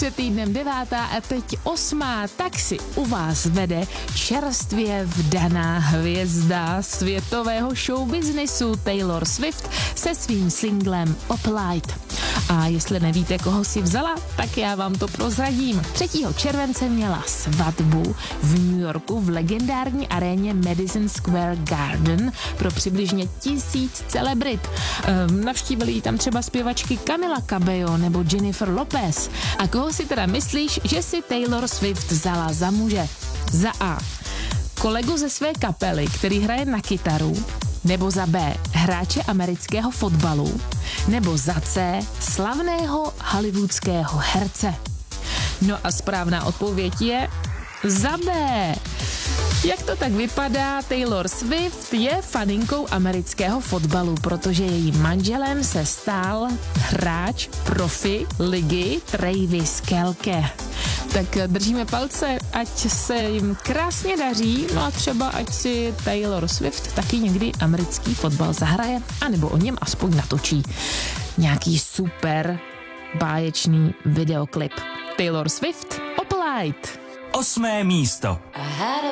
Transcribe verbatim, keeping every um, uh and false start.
Před týdnem devátá a teď osmá, tak si u vás vede čerstvě vdaná hvězda světového showbiznisu Taylor Swift se svým singlem Opalite. A jestli nevíte, koho si vzala, tak já vám to prozradím. třetího července měla svatbu v New Yorku v legendární aréně Madison Square Garden pro přibližně tisíc celebrit. Ehm, navštívili ji tam třeba zpěvačky Camila Cabello nebo Jennifer Lopez. A koho si teda myslíš, že si Taylor Swift vzala za muže? Za A. Kolegu ze své kapely, který hraje na kytaru, nebo za B. hráče amerického fotbalu, nebo za C. slavného hollywoodského herce. No a správná odpověď je za B. Jak to tak vypadá, Taylor Swift je faninkou amerického fotbalu, protože jejím manželem se stal hráč profi ligy Travis Kelce. Tak držíme palce, ať se jim krásně daří, no a třeba ať si Taylor Swift taky někdy americký fotbal zahraje, anebo o něm aspoň natočí nějaký super báječný videoklip. Taylor Swift, Opalite. Osmé místo. I had a